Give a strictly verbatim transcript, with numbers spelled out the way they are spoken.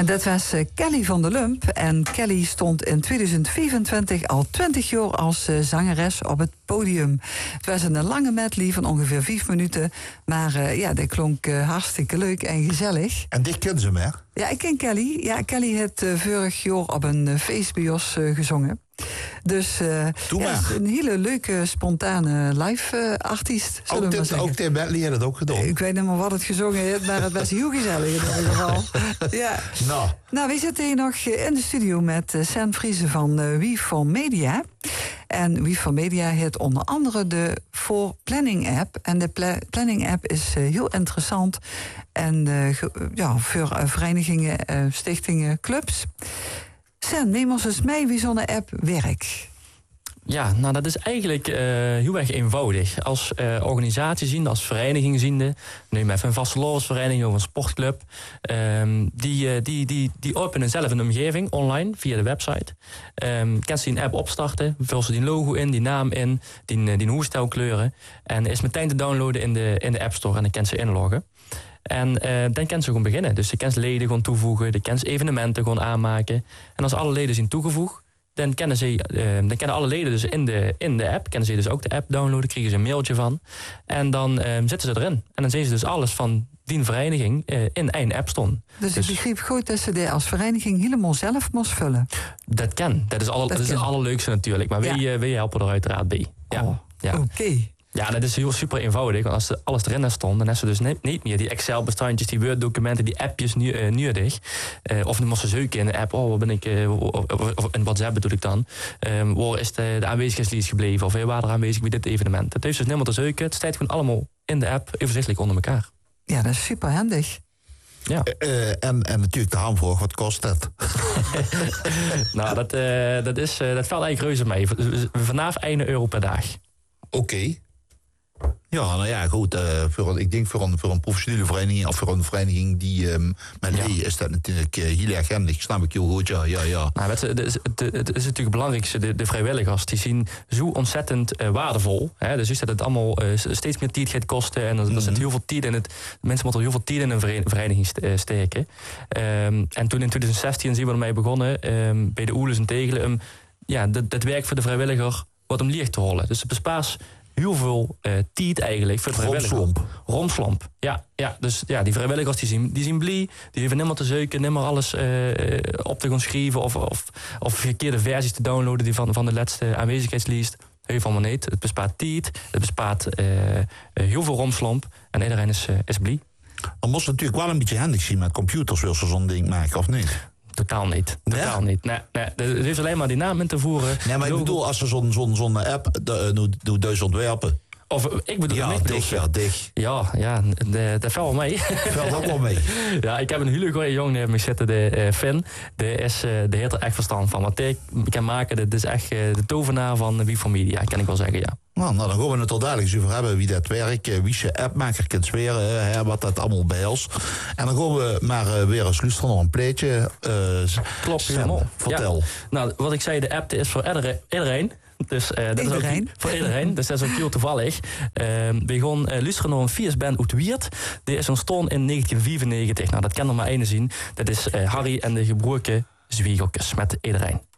En dat was uh, Kelly van der Lump. En Kelly stond in tweeduizend vijfentwintig al twintig jaar als uh, zangeres op het podium. Het was een lange medley van ongeveer vijf minuten. Maar uh, ja, dat klonk uh, hartstikke leuk en gezellig. En dit kennen ze meer? Ja, ik ken Kelly. Ja, Kelly heeft uh, vorig jaar op een uh, feest bij ons uh, gezongen. Dus uh, ja, is een hele leuke, spontane live-artiest. Uh, ook, dit, ook de medley heeft het ook gedaan? Ik weet niet meer wat het gezongen heeft, maar het was heel gezellig in ieder geval. Ja. Nou. nou, we zitten hier nog in de studio met uh, Sam Friese van uh, We for Media. En We for Media heeft onder andere de For Planning app. En de pla- Planning app is uh, heel interessant. En uh, ge- ja, voor uh, verenigingen, uh, stichtingen, clubs. Sam, neem ons eens mee wie zo'n app werkt. Ja, nou dat is eigenlijk uh, heel erg eenvoudig. Als uh, organisatie ziende, als vereniging ziende, neem even een vastelovensvereniging of een sportclub. Um, die, uh, die, die, die openen zelf een omgeving online via de website. Um, kan ze die een app opstarten, vul ze die logo in, die naam in, die, die hoestelkleuren. En is meteen te downloaden in de, in de App Store en dan kan ze inloggen. En uh, dan kan ze gewoon beginnen. Dus je kan leden gewoon toevoegen, je kan evenementen gewoon aanmaken. En als alle leden zijn toegevoegd, dan kennen ze, uh, dan kennen alle leden dus in de, in de app, kennen ze dus ook de app downloaden, krijgen ze een mailtje van. En dan uh, zetten ze erin. En dan zien ze dus alles van die vereniging uh, in één app staan. Dus, dus ik begreep goed dat ze die als vereniging helemaal zelf moest vullen. Dat kan. Dat is, alle, dat dat is het allerleukste natuurlijk. Maar ja. wij, uh, wij helpen er uiteraard bij. Ja. Oh, ja. Oké. Okay. Ja, dat is heel super eenvoudig. Want als er alles erin stond, dan is ze dus niet, niet meer die Excel-bestandjes, die Word-documenten, die appjes nu, uh, nodig. Uh, of dan moest ze zoeken in de app. Oh, waar ben ik? Uh, of, of, of in WhatsApp bedoel ik dan. Um, waar is de, de aanwezigheidslijst gebleven? Of hey, waar er aanwezig bij dit evenement? Het heeft dus helemaal te zoeken. Het staat gewoon allemaal in de app, overzichtelijk onder elkaar. Ja, dat is super handig. Ja. Uh, uh, en, en natuurlijk de hamvraag, wat kost dat? nou, dat, uh, dat, is, uh, dat valt eigenlijk reuze mee. Vanaf één euro per dag. Oké. Okay. Ja, nou ja, goed. Uh, voor, ik denk voor een, voor een professionele vereniging of voor een vereniging die um, met ja. is dat natuurlijk uh, heel erg handig. Snap ik heel goed, ja, ja, ja. Nou, het, het, het, het is natuurlijk het belangrijkste. De, de vrijwilligers die zien zo ontzettend uh, waardevol. Hè? Dus is dat het allemaal uh, steeds meer tijd gaat kosten en er, mm-hmm. er zit heel veel tijd in het. Mensen moeten heel veel tijd in een vereniging steken. Um, en toen in twintig zestien zijn we ermee begonnen um, bij de Oeles en Tegelen. Um, ja, dat, dat werk voor de vrijwilliger wordt om licht te holen. Dus het bespaart heel veel uh, tijd eigenlijk voor het Romslomp. Romslomp. Ja, ja, dus ja, die vrijwilligers die zien, die zien blij. Die hoeven nimmer te zoeken, nimmer alles uh, op te gaan schrijven of, of, of verkeerde versies te downloaden die van, van de laatste aanwezigheidslijst. Heel van niet. Het bespaart tijd, het bespaart uh, uh, heel veel romslomp en iedereen is, uh, is blij. Dan moest het natuurlijk wel een beetje handig zien met computers, wil ze zo'n ding maken, of niet? Totaal niet. Totaal ja? niet. Nee, nee. Het is alleen maar die naam in te voeren. Nee, maar ik bedoel, als ze zo'n zo'n zo'n app doet dus ontwerpen. Of ik bedoel, ja, niet dicht, ja, dicht. Ja, ja, de, dat valt wel mee. Valt ook wel mee. Ja, ik heb een hele goede jongen naast me zitten, de uh, Finn. De is, uh, de heeft er echt verstand van. Wat ik kan maken, dat is echt uh, de tovenaar van We for Media, kan ik wel zeggen, ja. Nou, nou, dan gaan we het er dadelijk eens over hebben wie dat werkt, wie ze appmaker kunt zweren, hè, wat dat allemaal behelst. En dan gaan we maar uh, weer eens luisteren naar een pleetje. Uh, Klopt, helemaal. Vertel. Ja. Nou, wat ik zei, de app is voor iedereen. Dus uh, dat iedereen. is ook voor iedereen. Dus dat is ook heel toevallig. Uh, we gaan uh, luisteren naar een viesband uit Wiert. Die is ontstaan in negentien vierennegentig. Nou, dat kan er maar één zien. Dat is uh, Harry en de gebroken Zwiegeltjes met iedereen.